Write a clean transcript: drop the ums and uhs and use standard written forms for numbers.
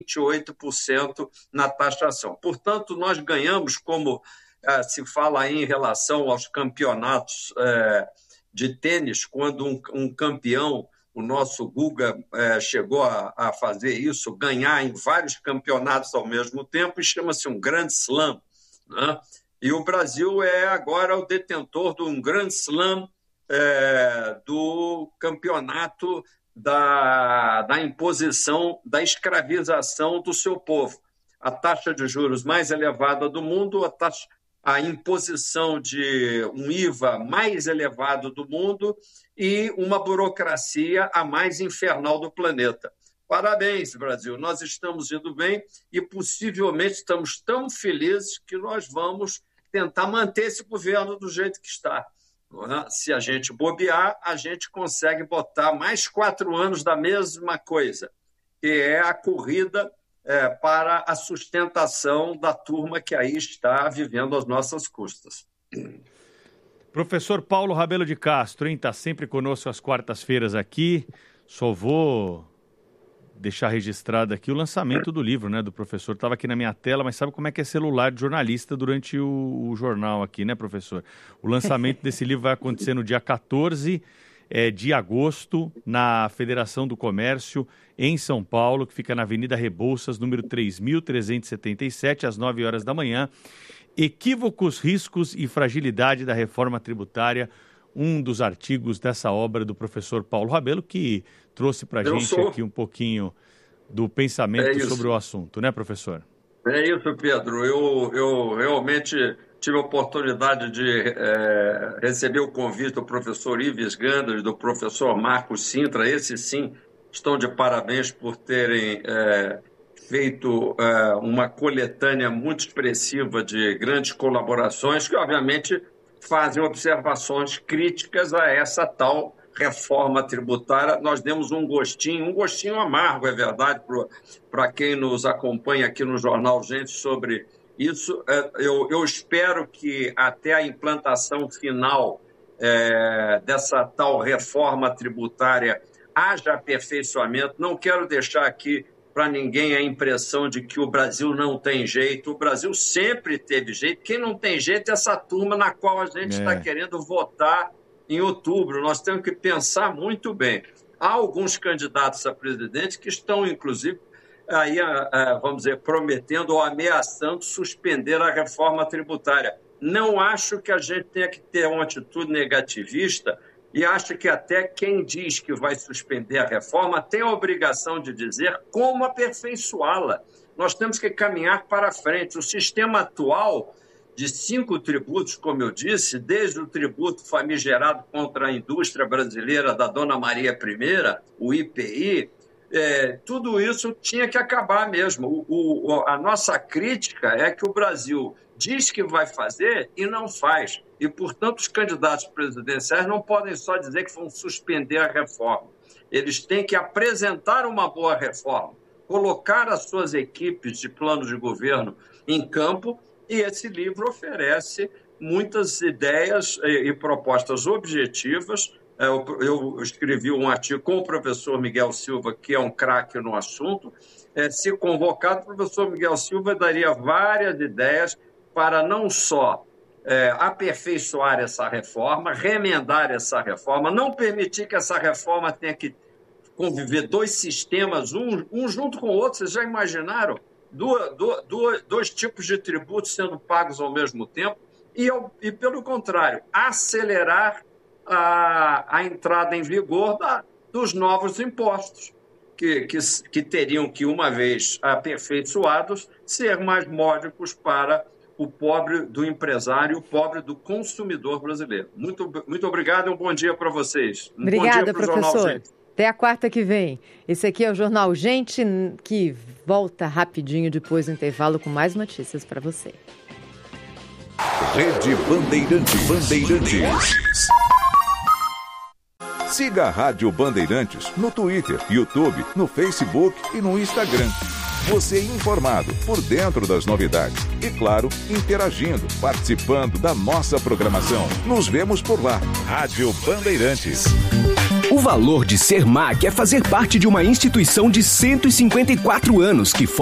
28% na taxação. Portanto, nós ganhamos, como se fala aí em relação aos campeonatos de tênis, quando um campeão, o nosso Guga chegou a fazer isso, ganhar em vários campeonatos ao mesmo tempo, e chama-se um Grand Slam, né? E o Brasil é agora o detentor de um Grand Slam do campeonato da imposição, da escravização do seu povo. A taxa de juros mais elevada do mundo, a imposição de um IVA mais elevado do mundo e uma burocracia a mais infernal do planeta. Parabéns, Brasil, nós estamos indo bem e possivelmente estamos tão felizes que nós vamos tentar manter esse governo do jeito que está. Se a gente bobear, a gente consegue botar mais 4 anos da mesma coisa, que é a corrida para a sustentação da turma que aí está vivendo às nossas custas. Professor Paulo Rabelo de Castro, está sempre conosco às quartas-feiras aqui. Só vou deixar registrado aqui o lançamento do livro, né, do professor. Estava aqui na minha tela, mas sabe como é que é celular de jornalista durante o jornal aqui, né, professor? O lançamento desse livro vai acontecer no dia 14 de agosto, na Federação do Comércio, em São Paulo, que fica na Avenida Rebouças, número 3.377, às 9 horas da manhã. Equívocos, riscos e fragilidade da reforma tributária, um dos artigos dessa obra do professor Paulo Rabelo, que trouxe para a gente aqui um pouquinho do pensamento sobre o assunto, né, professor? É isso, Pedro. Eu realmente tive a oportunidade de receber o convite do professor Ives Gandra e do professor Marcos Sintra. Esses, sim, estão de parabéns por terem feito uma coletânea muito expressiva de grandes colaborações que, obviamente, fazem observações críticas a essa tal reforma tributária. Nós demos um gostinho amargo, é verdade, para quem nos acompanha aqui no Jornal Gente sobre isso. Eu espero que até a implantação final dessa tal reforma tributária haja aperfeiçoamento. Não quero deixar aqui para ninguém a impressão de que o Brasil não tem jeito. O Brasil sempre teve jeito. Quem não tem jeito é essa turma na qual a gente está querendo votar em outubro. Nós temos que pensar muito bem. Há alguns candidatos a presidente que estão, inclusive, aí, vamos dizer, prometendo ou ameaçando suspender a reforma tributária. Não acho que a gente tenha que ter uma atitude negativista e acho que até quem diz que vai suspender a reforma tem a obrigação de dizer como aperfeiçoá-la. Nós temos que caminhar para frente. O sistema atual de 5 tributos, como eu disse, desde o tributo famigerado contra a indústria brasileira da Dona Maria I, o IPI, tudo isso tinha que acabar mesmo. A nossa crítica é que o Brasil diz que vai fazer e não faz. E, portanto, os candidatos presidenciais não podem só dizer que vão suspender a reforma. Eles têm que apresentar uma boa reforma, colocar as suas equipes de plano de governo em campo, e esse livro oferece muitas ideias e propostas objetivas. Eu escrevi um artigo com o professor Miguel Silva, que é um craque no assunto. Se convocado, o professor Miguel Silva daria várias ideias para não só aperfeiçoar essa reforma, remendar essa reforma, não permitir que essa reforma tenha que conviver 2 sistemas, um junto com o outro. Vocês já imaginaram? Dois tipos de tributos sendo pagos ao mesmo tempo e pelo contrário, acelerar a entrada em vigor dos novos impostos, que teriam que, uma vez aperfeiçoados, ser mais módicos para o pobre do empresário, o pobre do consumidor brasileiro. Muito, muito obrigado e um bom dia para vocês. Obrigada, professor. Até a quarta que vem. Esse aqui é o Jornal Gente, que volta rapidinho depois do intervalo com mais notícias para você. Rede Bandeirantes. Siga a Rádio Bandeirantes no Twitter, YouTube, no Facebook e no Instagram. Você informado, por dentro das novidades e, claro, interagindo, participando da nossa programação. Nos vemos por lá. Rádio Bandeirantes. O valor de ser MAC é fazer parte de uma instituição de 154 anos que